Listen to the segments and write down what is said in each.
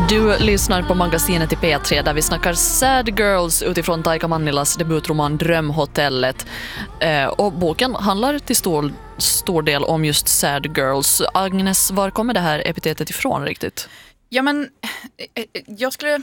Du lyssnar på magasinet i P3 där vi snackar Sad Girls utifrån Taika Mannilas debutroman Drömhotellet. Och boken handlar till stor del om just Sad Girls. Agnes, var kommer det här epitetet ifrån riktigt? Ja, men jag skulle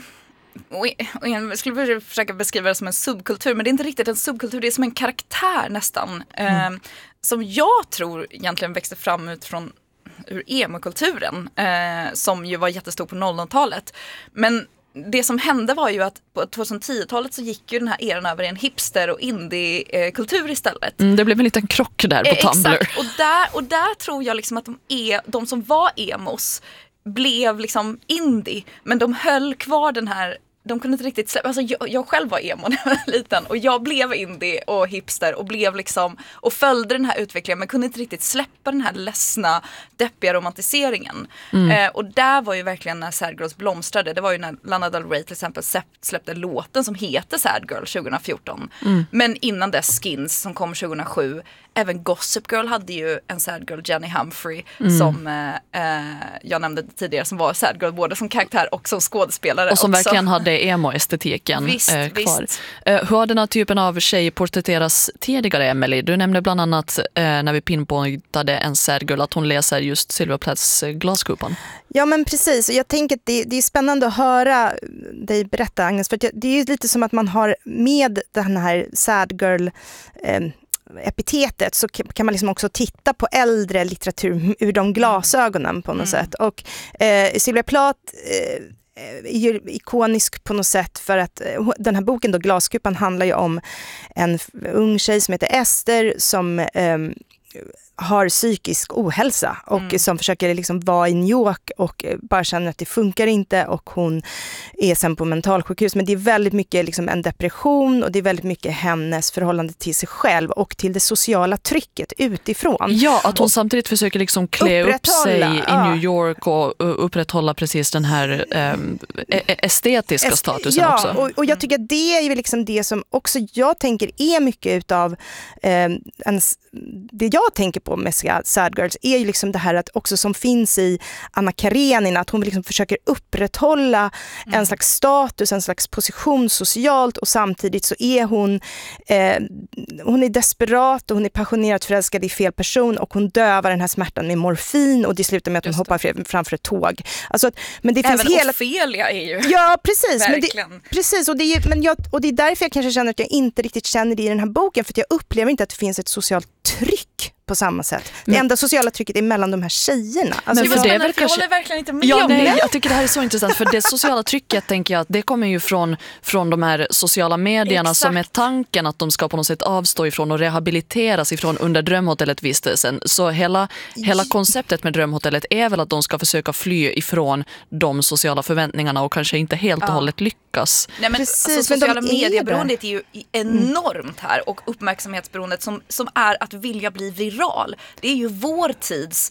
försöka beskriva det som en subkultur, men det är inte riktigt en subkultur, det är som en karaktär nästan. Som jag tror egentligen växte fram ur emo-kulturen, som ju var jättestor på 00-talet. Men det som hände var ju att på 2010-talet så gick ju den här eran över i en hipster- och indie-kultur istället. Det blev en liten krock där på Tumblr. Exakt, och där tror jag liksom att de som var emos blev liksom indie, men de höll kvar den här. De kunde inte riktigt släppa, alltså jag själv var emo när jag var liten och jag blev indie och hipster och blev liksom, och följde den här utvecklingen men kunde inte riktigt släppa den här ledsna, deppiga romantiseringen. Och där var ju verkligen när Sad Girls blomstrade. Det var ju när Lana Del Rey till exempel släppte låten som heter Sad Girl 2014. Men innan dess Skins som kom 2007. Även Gossip Girl hade ju en Sad Girl, Jenny Humphrey, som jag nämnde tidigare, som var Sad Girl både som karaktär och som skådespelare. Och som också verkligen hade emo-estetiken kvar. Visst. Hur har den här typen av tjej porträtteras tidigare, Emily? Du nämnde bland annat när vi pinpointade en Sad Girl att hon läser just Sylvia Plaths Glaskupan. Ja, men precis. Jag tänker att det är spännande att höra dig berätta, Agnes, för det är ju lite som att man har med den här Sad Girl epitetet, så kan man liksom också titta på äldre litteratur ur de glasögonen på något sätt. Och Sylvia Plath är ju ikonisk på något sätt för att den här boken då, Glaskupan, handlar ju om en ung tjej som heter Ester som har psykisk ohälsa och som försöker liksom vara i New York och bara känner att det funkar inte, och hon är sen på mentalsjukhus. Men det är väldigt mycket liksom en depression, och det är väldigt mycket hennes förhållande till sig själv och till det sociala trycket utifrån. Ja, att hon samtidigt försöker liksom klä upp sig i New York och upprätthålla precis den här estetiska statusen också. Och jag tycker att det är ju liksom det som också jag tänker är mycket utav det jag tänker på med Sad Girls är ju liksom det här att också som finns i Anna Karenina, att hon liksom försöker upprätthålla en slags status, en slags position socialt, och samtidigt så är hon är desperat och hon är passionerat förälskad i fel person, och hon dövar den här smärtan med morfin, och det slutar med att hon hoppar framför ett tåg. Alltså, men det finns även Ophelia är ju. Ja, precis. Verkligen. Precis, och det är därför jag kanske känner att jag inte riktigt känner det i den här boken, för att jag upplever inte att det finns ett socialt tryck på samma sätt. Det enda sociala trycket är mellan de här tjejerna. Alltså, men för det är väl jag håller verkligen inte med om det. det. Jag tycker det här är så intressant, för det sociala trycket tänker jag att det kommer ju från de här sociala medierna. Exakt. Som är tanken att de ska på något sätt avstå ifrån och rehabiliteras ifrån under Drömhotellet-vistelsen. Så hela konceptet med Drömhotellet är väl att de ska försöka fly ifrån de sociala förväntningarna och kanske inte helt och hållet lyckas. Nej, men precis, alltså, sociala medieberoendet är ju enormt här, och uppmärksamhetsberoendet som är att vilja bli viral. Det är ju vår tids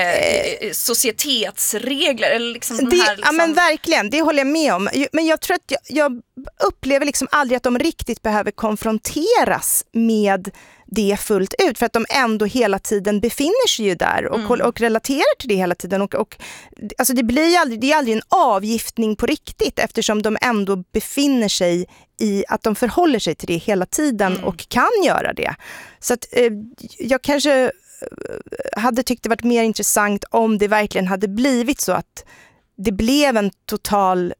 societetsregler. Eller liksom den här, liksom. Ja, men verkligen, det håller jag med om. Men jag tror att jag upplever liksom aldrig att de riktigt behöver konfronteras med det fullt ut, för att de ändå hela tiden befinner sig ju där och relaterar till det hela tiden, och alltså det är aldrig en avgiftning på riktigt, eftersom de ändå befinner sig i att de förhåller sig till det hela tiden och kan göra det. Så att jag kanske hade tyckt det varit mer intressant om det verkligen hade blivit så att det blev en total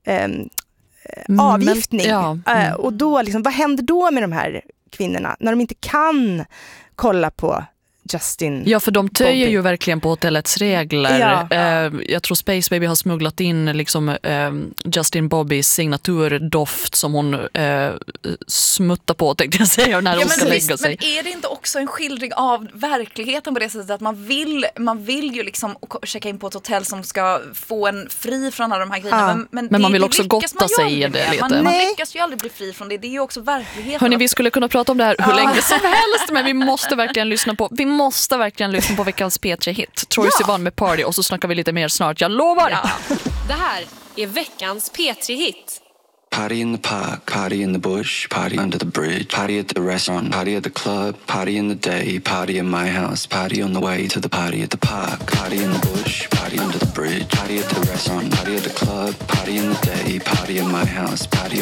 avgiftning. Och då liksom, vad händer då med de här kvinnorna när de inte kan kolla på Justin? Ja, för de töjer ju verkligen på hotellets regler. Jag tror Space Baby har smugglat in liksom, Justin Bobbys signaturdoft som hon smuttar på, tänkte jag säga, när hon ska lägga sig. Men är det inte också en skildring av verkligheten på det sättet att man vill ju liksom checka in på ett hotell som ska få en fri från alla de här grejerna. Men man vill också gotta sig i det lite. Man lyckas ju aldrig bli fri från det. Det är ju också verkligheten. Hörrni, vi skulle kunna prata om det här hur länge som helst, men vi måste verkligen lyssna på veckans P3-hit. Troye Sivan med Party, och så snackar vi lite mer snart, jag lovar. Det här är veckans P3-hit. Party in the park, party in the bush, party under the bridge, party at the restaurant, party at the club, party in the day, party in my house, party on the way to the party at the park, party in the bush, party under the bridge, party at the restaurant, party at the club, party in the day, party in my house, party